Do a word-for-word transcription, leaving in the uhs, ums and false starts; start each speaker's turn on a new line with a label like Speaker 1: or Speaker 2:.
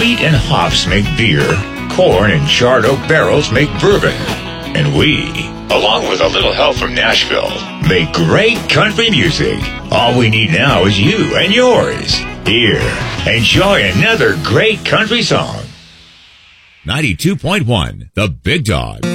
Speaker 1: Wheat and hops make beer. Corn and charred oak barrels make bourbon. And we, along with a little help from Nashville, make great country music. All we need now is you and yours. Here, enjoy another great country song.
Speaker 2: ninety-two point one, The Big Dog.